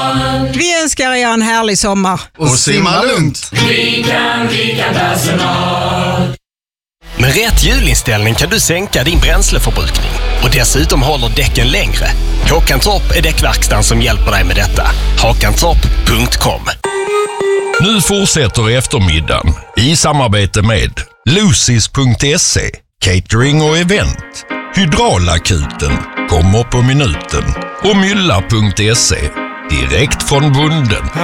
Vi önskar er en härlig sommar. Och simma lugnt. Vi kan personal. Med rätt hjulinställning kan du sänka din bränsleförbrukning och dessutom håller däcken längre. Håkantorp är däckverkstan som hjälper dig med detta. Håkantorp.com. Nu fortsätter eftermiddagen i samarbete med Lucis.se, catering och event. Hydraulakuten kommer på minuten och Mylla.se, direkt från bunden.